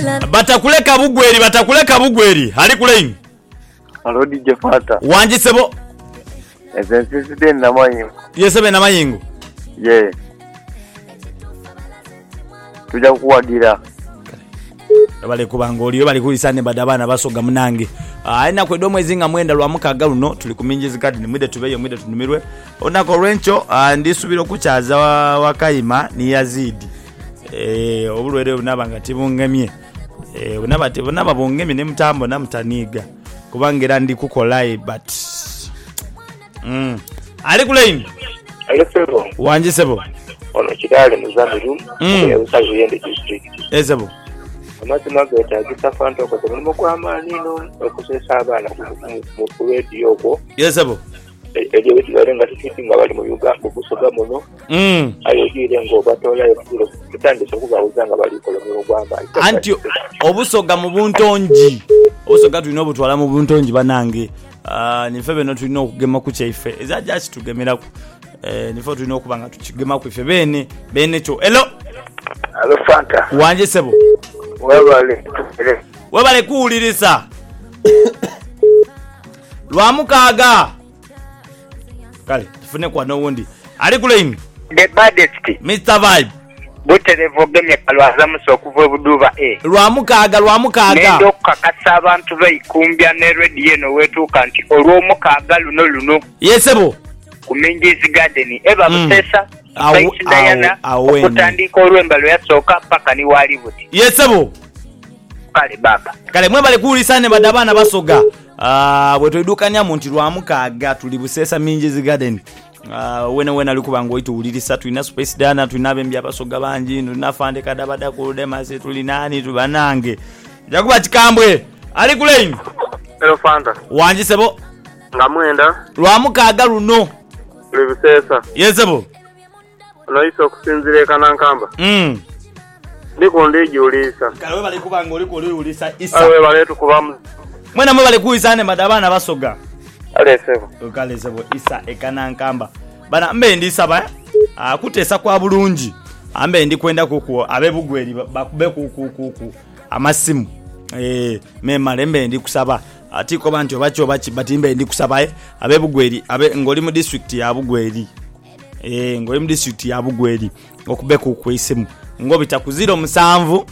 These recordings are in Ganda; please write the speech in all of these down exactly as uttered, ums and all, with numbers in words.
Batakuleka bugweri, batakuleka bugweri. Ali kulaini. Alo D J Fanta. Wanje sebo. Ezensi na mayingo. Yesebe na mayingo. Yeah. Tuja kuwagira. Bale kubanga oliyo bali kulisane badabana basoga munange. Aina kwedo mwezi nga mwenda lwa mukaga luno tuli kuminjizi kadi ni mwide tubeyo mwide tunumirwe. Onako Rencho ndisubira kuchaza wa, wakayima ni Yazidi. Eh obulwere bunabanga tibungemye. Eh bunabati bunaba bungemye ne mutambo na mtaniga. Kubangira ndi kukolai but mm. Ali kulaini. Ale sebo. Wanje sebo. Ono kidale muzamiru. Mm. Usaje yende district. Ezebo. Amatima geta gita Fanta ko tulimo kwa amani no okusesa abana mu radio ko. Yesebo. Eje wetu barenga tufiti nga bali mu Uganda kusoga muno. Mm. Ayo gire ngo batola ebiro tutandise kuba uzanga bali ko mu Uganda. Anti obusoga mu buntonji. Obusoga tulino butwala mu buntonji banange. Ah nifebe no tulino okugema ku chaife. Ezaja kitugemera ku eh nifo tulino okubanga tukigema ku ife bene bene cho. Hello. Alo Fanta. Wanje sebo. Webale. Webale kuulirisa. Lwa mukaga. Kale, tufune kwa no wundi. Ali kulaini. The baddest. mister Vibe. Buterevo gemye kalwaza muso kuva buduba e. Lwa mukaga, lwa mukaga. Nendo kakasa abantu bayikumbya ne radio no wetu kanti olwo mukaga luno luno. Yesebo. Kuminjizi garden eba Mm. butesa. Awu awu kutandika olwembalo yasoka paka ni wali buti. Yesebo. Kale baba. Kale mwebale kuulisane badabana basoga. Ah uh, bwetudukanya muntu lwa mukaga tuli busesa minjizi garden. Ah uh, wena wena likubango itu ulirisa tuina space dana tuinabe mbya basoga banji tunafande kadabada ku demase tuli nani tubanange. Jakuba chikambwe. Ali kulaini. Hello Fanta. Wanje sebo. Ngamwenda. Lwa mukaga luno. Tuli busesa. Yesebo. Noiso kusinzire kana nkamba. Mm. Ndiko ndije ulisa. Kale we bali kubanga oliko oli ulisa isa. Awe bale tukubamu. Mwena mwe bali kuisane madabana basoga. Ale sebo. Kale sebo isa ekana nkamba. Bana mbe ndi saba ah kutesa kwa bulungi. Ambe ndi kwenda kuku abebugweri bakube kuku kuku amasimu. Eh mema lembe ndi kusaba. Atiko bantu bacho bachi batimbe ndi kusaba abebugweri abe ngoli mu district ya Bugweri. Eh ngoli mu district ya Bugweri okube kuku isimu. Ngo bitakuziro musanvu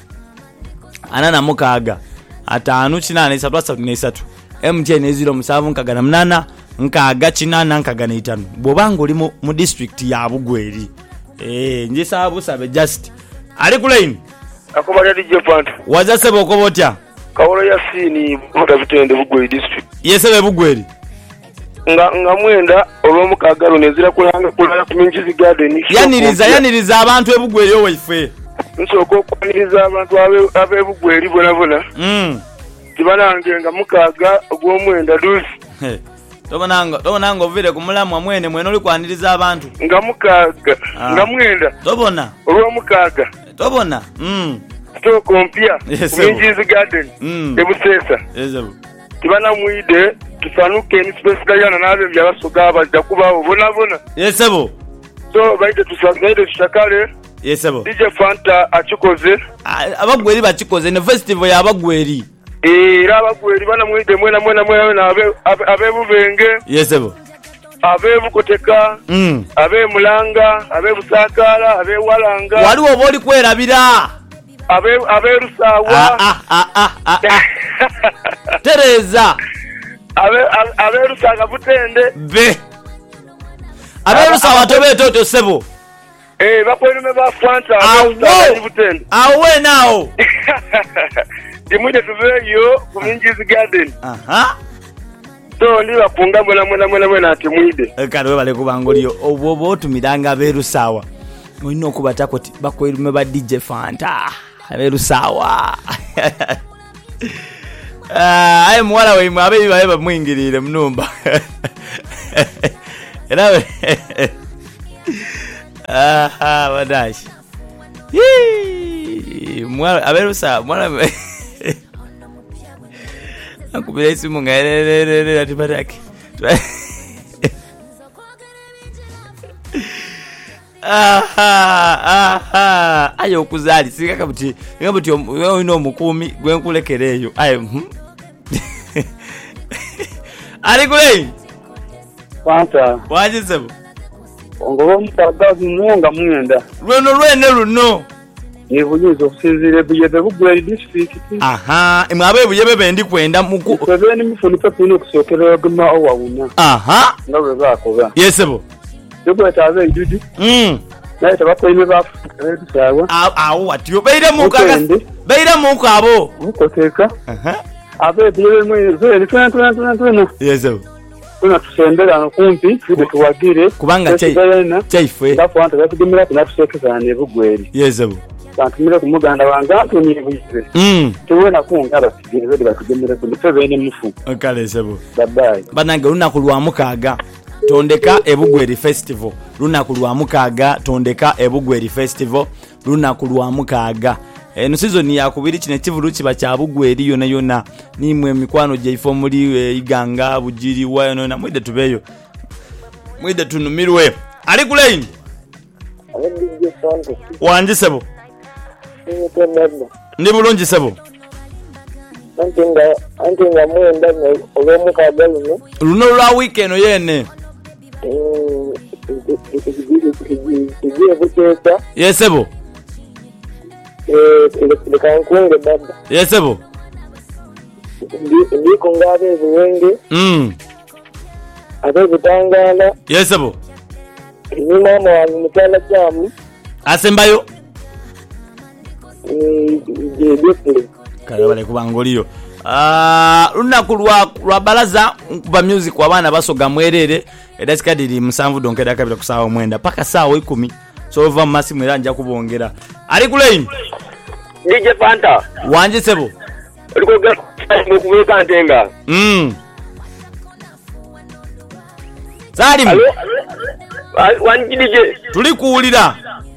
anana mukaga atanu kinana isatu asatu nesatu M T N zero musanvu nkagana munana nkaga kinana nkagana itanu bobanga oli mu, mu district ya Bugweri eh nje sabu sabe just ali kulaini Akobanya D J Fanta. waza sebe okobotya Kawolo ya sini muta bitende Bugweri district. yesebe Bugweri Nga nga mwenda olwo mukaga lunezira kulanga kulala kuminjizi garden. yaniriza yaniriza abantu eBugweri owe ife Nsoko kwaniriza abantu abe abe Bugweri bona bona. mm Tibanange nga mukaga ogwo mwenda duzi. he tobonanga tobonanga ovire kumulamu mwene mwene oli kwaniriza abantu Nga mukaga Ah. nga mwenda tobona olwo mukaga. tobona mm Sto kompia Yes, kuminjizi garden. Mm. Ebusesa. yesebe Tibana muide tusanuke ni space dayana nabe byabasoga bajja kubaho bona bona. yesebo So baite tusanuke tushakale. yesebo D J Fanta achikoze. abagweri bakikoze ne festival ya abagweri Era abagweri bana mwide mwena mwena mwena na abe abe bubenge yesebo abe bukoteka mm abe mulanga abe busakala abe walanga waliwo boli kwerabira abe abe rusawa ah ah ah ah Tereza abe abe rusaga butende be aberusa watobe toto sebo eh bakwelime ba Fanta awo butende awe nao dimwide tuveyo kuminjizi garden aha so ndi bapunga mwena mwena mwena mwena ati mwide kale bale kubangoliyo obwo botumiranga aberusawa mulina okubatako ti bakwerume ba D J Fanta aberusawa ah ayi mwala we mwe abeyi baye bamwingirire munumba era ah wadashi Yee mwala aberusa mwala akubira isimu ngaerere atibarake aha aha ayo kuzali sikaka buti ngabuti wewe ino mukumi gwenkulekereyo ayo hm ali kule Fanta wajisebo ongobo mutagazi munga mwenda lweno lwene luno yebulizo okusinzira ebuyebe bugweri district. aha imwabe ebuyebe bendi kwenda muku sebeni mufunika pino okusookera ogema owawunya. aha nga bwe baakoba yesebo tukwetaaza eidudi mm naye tebakoime bafuebisaabwa awo watiyo beire mukaga beire mukabo mukoteeka aha abe ebuyebe mwezi tuna tuna tuna tuna yesebo tuna tusembera kumpi tude tuwagire kubanga chai chaifwe ndafu ante batugemera tunatuseekeza ne bugweri yesebo bantumire ku muganda wange Antoni ebuyebe mm tuwena kunga basigire bedi batugemere ku nife bene mufu okale sebo babayi banange lunaku lwa mukaga tondeka ebugweri festival lunaku lwa mukaga tondeka ebugweri festival lunaku lwa mukaga eno season ya kubiri kine kivulu kiba kya bugweri yona yona nimwe mikwano jeifo muri e, iganga bujiri wayo nona mwide tubeyo mwide tunumirwe ali kulein wanje sebo ndi bulungi sebo antinga antinga mwenda olwo mukaga luno luno lwa weekend yene igiye bukeeka yesebo lekankunge baba yesebo ndiko ngabe ebiwenge mm ate bitangala yesebo ni mama wange mutala kyamu asembayo district kale bale kubangoliyo ah lunaku lwa lwa balaza kuba music wabana basoga mwerere edasikadiri musanvu donkeda kabira kusawa mwenda paka sawa ikumi so ova masi mwiranja kubongera ali kulein D J Fanta wanje sebo uliko ga mukubeka ntenga mm Salim allo wan D J tuli kuulira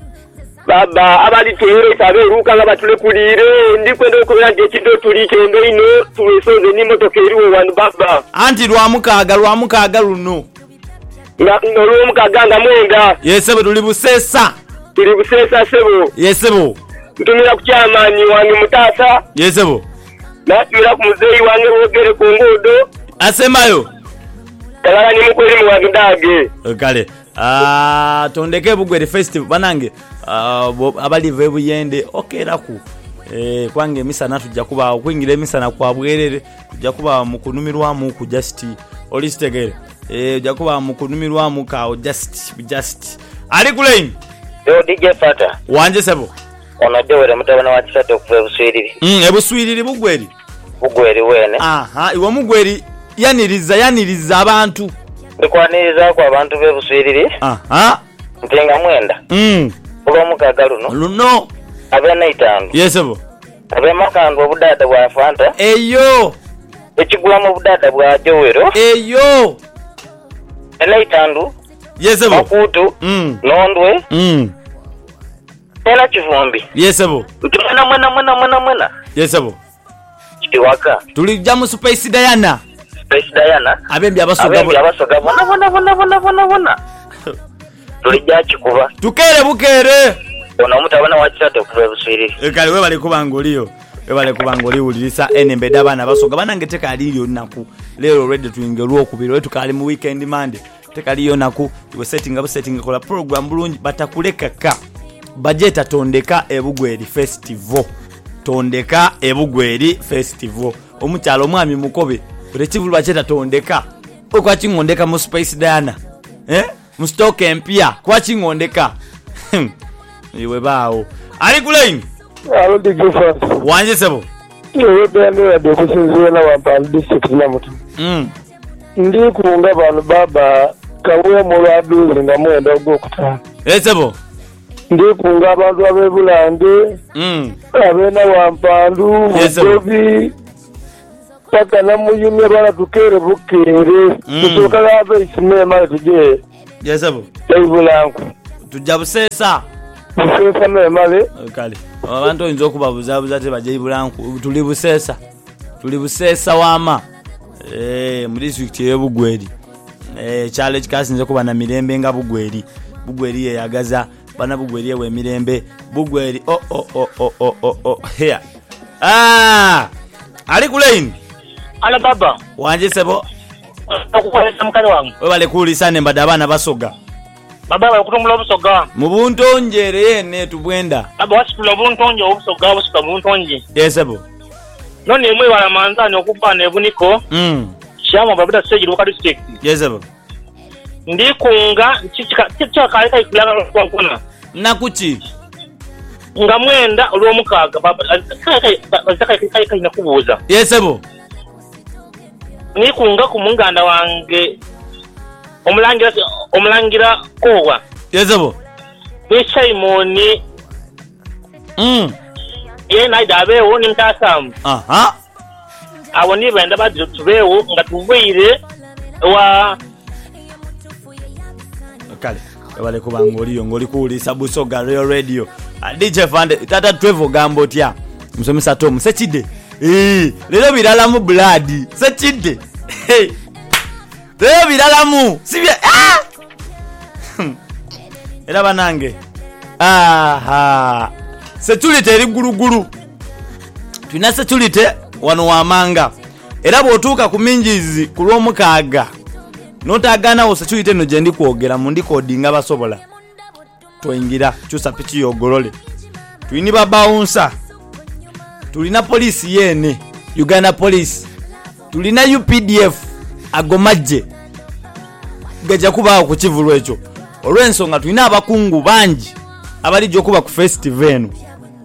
baba abali tuyire sabe ruka nga batule kulire ndi kwenda okubera nti ekido tuli kendo ino tuwesoze ni motoka eriwo wanu baba anti lwa mukaga lwa mukaga luno nga nolwo mukaga nga mwenda yesebo tuli busesa tuli busesa sebo yesebo ntumira ku kyamani wange mutasa yesebo natumira ku muzeyi wange wogere ku ngudo asemayo kalala ni mukweli wange ndage kale ah tondeke bugwere festival banange uh, abali vebuyende okeraku eh kwange misana tujja kuba kwingira misana kwa bwerere tujja kuba mukunumirwa mu ku just olistegere eh tujja kuba mukunumirwa mu ka just just ali kulein yo D J Fata wanje sebo ona dewere mutabana wa kisate okuva buswiriri mm ebuswiriri bugweri bugweri wene aha iwa mugweri yaniriza yaniriza abantu ndikwaniriza kwa abantu bebuswiriri aha ntenga mwenda mm olwo mukaga luno luno abena itano yesebo abe makando obudada bwa Fanta eyo ekigula mu budada bwa Jowero eyo ena itandu yesebo makutu mm nondwe mm ena kivumbi yesebo utumana mwana mwana mwana mwana yesebo kiwaka tuli jamu Space Diana Space Diana abembi abasoga abembi abasoga bona bona bona bona bona bona tuli jachi kuba tukere bukere ona mutabana wa kisate okuva buswiriri ekale we bali kubangoliyo we bali kubangoliyo ulisa enembe dabana basoga banange tekaliyo naku lero ready tuingeruo kubiro wetu kali mu weekend mande tekaliyo naku we setting up setting kola program bulungi batakuleka ka budget atondeka ebugweri festival tondeka ebugweri festival omukyalo mwami mukobe rekivulu bacheta tondeka okwa chingondeka mu Space Diana eh mu stock empia kwa chingondeka iwe bawo ali kulein alo D J Fata wanje sebo yewe bende ya dokusinzira na wampala district na mutu mm ndi kunga banu baba kawe mu lwaduzi nga mwenda ogwokutano esebo ndi kunga abantu abebulande mm abena wampandu Yes, mugobi paka na muyumye bana tukere bukere tutoka gabe isimema tuje yesebo ebulanku tujja busesa busesa memale kale abantu inzo kubabuzabuza te baje ibulanku tuli busesa tuli busesa wama eh mu district ye bugweri eh challenge kasinze kuba na mirembe nga bugweri bugweri ye yagaza bana bugweri we mirembe bugweri oh oh oh oh oh oh oh here ah ali kulaini ala baba wanje sebo okukolesa mukali wange we bale kulisane mbadde abaana basoga baba bakutungula obusoga mu buntonjere yene tubwenda baba wasitula buntonje obusoga busika buntonje yesebo none emwe wala manzani okubana ebuniko mm shama babita stage local district yesebo ndikunga chicha kaleka ikulanga kwa kuna nakuchi nga mwenda olw'omukaaga baba kai kai kai nakubuuza yesebo nikunga ku munganda wange omulangira omulangira kowa yesebo ne Simon mm ye naida abewo ni mtasamu aha abo ni benda badiro tubewo nga tubwire wa kale wale kubanga oliyo ngoli kulisa busoga real radio D J Fande tata Trevo gambo tya musomesa Tom sechide eh lero birala mu blood sechide hey lero birala mu sibye ah era banange aha security eri guruguru tuna security wano wamanga era botuka ku minjizi kulwomukaaga notagana osecurity no jendi kwogera mu ndi codinga basobola toingira chusa pichi yogolole tuini babaunsa tulina police yene Uganda police tulina U P D F agomaje gaja kuba ku kivulu ekyo olwensonga tulina abakungu banji abali jokuba ku festival eno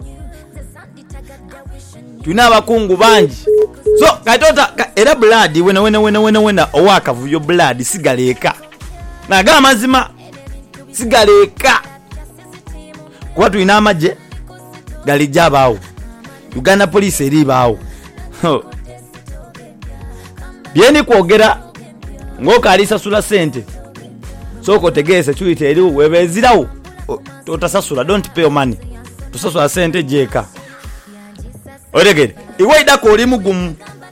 tulina abakungu banji so katota ka, era blood wena wena wena wena wena owaka vuyo blood sigaleka naga mazima sigaleka kwa tulina amaje galija bawo Uganda police eri bawo bieni kwogera ngoka alisasula sente soko tegese chuite eri webezirawo totasasula don't pay your money tusasula sente jeka oregere iwe idako oli mugumu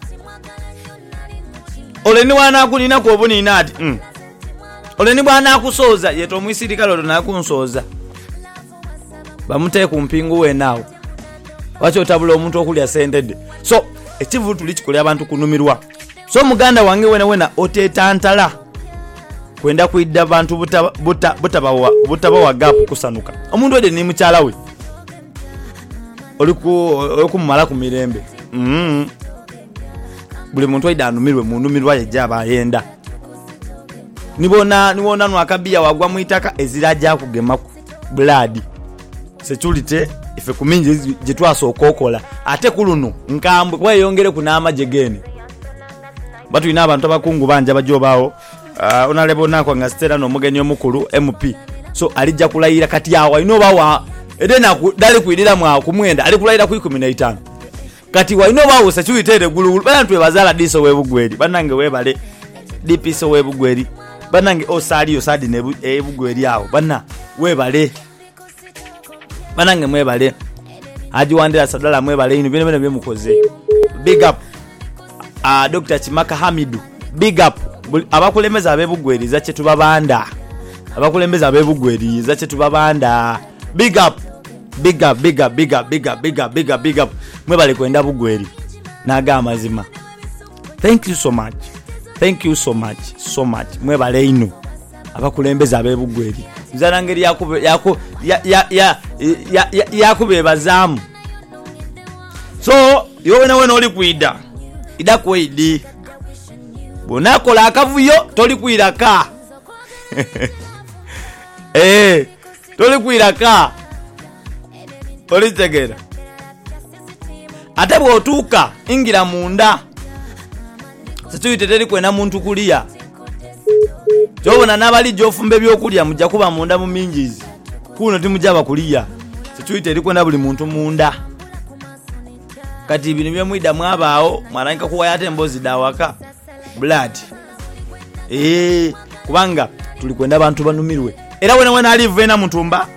oleni wana akunina ko obunina ati mm oleni bwana akusoza yeto mwisirika lodo na kunsoza bamuteye ku mpingu we nawo wacho otabula omuntu okulya sentede so ekivu tulichikola abantu kunumirwa so muganda wange wena wena otetantala kwenda kuidda abantu butaba butabawa butabawa gap kusanuka omuntu ode ni mukyala we oliku okumala ku mirembe mm buli muntu aida anumirwe munumirwa yejaba yenda nibona nibona nwakabia wagwa muitaka eziraja kugema ku blood security ife kuminje jetwaso okokola ate kuluno nkambwe kwa yongere kunama jegene batu ina abantu abakungu banja bajobawo uh, onalebona kwa ngastera no mugeni omukulu M P so alija kulayira kati yawo ino bawa edena dali kuidira mwa kumwenda ali kulayira ku kumi na ttaano kati wa ino bawo security gulugulu bantu ebazala diso webugweri banange webale D P so webugweri banange osali osadi ne ebugweri yawo bana webale banange mwebale haji wandera sadala mwebale ino bine bine byemukoze big up uh, Doctor Chimaka Hamidu big up abakulembeza abebugweri zache tubabanda abakulembeza abebugweri zache tubabanda big up big up big up big up big up big up big up big up mwebale kwenda bugweri naga amazima thank you so much thank you so much so much mwebale ino abakulembeza abebugweri nzarangeri yakube yako ya ya ya ya yakube bazamu so yowe nawe noli kuida ida kwidi bonakola akavuyo toli kuiraka eh toli kuiraka toli tegera ate bwotuka ingira munda situite teri kwena muntu kulia jobona nabali jofumbe byokulya mujja kuba munda mu minjizi kuno timujaba kulia situite eri kwena buli muntu munda kati ibintu byemwida mwabaawo mwaranka kuwa yate mbozi dawaka blood eh kubanga tulikwenda abantu banumirwe era wena wena alivena mutumba